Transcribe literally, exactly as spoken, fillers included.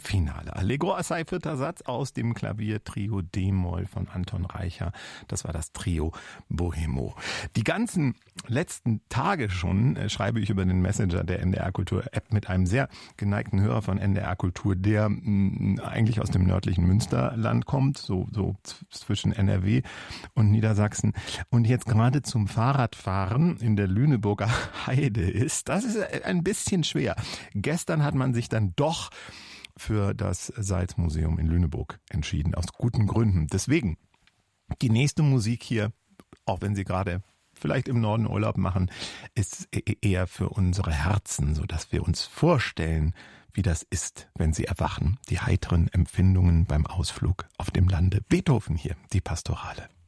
Finale. Allegro assai, vierter Satz aus dem Klaviertrio D-Moll von Anton Reicher. Das war das Trio Bohemo. Die ganzen letzten Tage schon äh, schreibe ich über den Messenger der N D R Kultur App mit einem sehr geneigten Hörer von N D R Kultur, der mh, eigentlich aus dem nördlichen Münsterland kommt, so, so zwischen N R W und Niedersachsen und jetzt gerade zum Fahrradfahren in der Lüneburger Heide ist. Das ist ein bisschen schwer. Gestern hat man sich dann doch für das Salzmuseum in Lüneburg entschieden, aus guten Gründen. Deswegen die nächste Musik hier, auch wenn Sie gerade vielleicht im Norden Urlaub machen, ist eher für unsere Herzen, sodass wir uns vorstellen, wie das ist, wenn sie erwachen. Die heiteren Empfindungen beim Ausflug auf dem Lande. Beethoven hier, die Pastorale.